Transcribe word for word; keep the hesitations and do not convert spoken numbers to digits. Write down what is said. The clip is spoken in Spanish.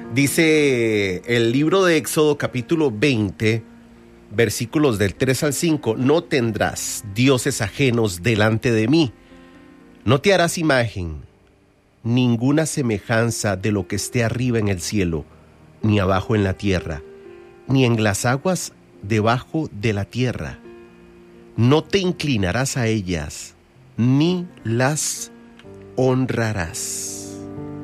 Dice el libro de Éxodo capítulo veinte, versículos del tres al cinco, no tendrás dioses ajenos delante de mí, no te harás imagen, ninguna semejanza de lo que esté arriba en el cielo, ni abajo en la tierra, ni en las aguas debajo de la tierra. No te inclinarás a ellas, ni las honrarás.